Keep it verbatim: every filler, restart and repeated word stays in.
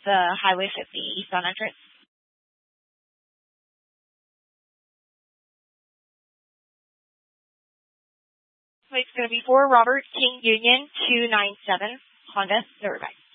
the Highway fifty eastbound entrance. It's going to be for Robert King Union two nine seven Honda Silverback.